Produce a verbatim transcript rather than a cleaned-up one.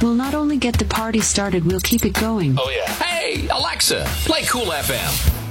We'll not only get the party started, we'll keep it going. Oh, yeah. Hey, Alexa, play Cool F M.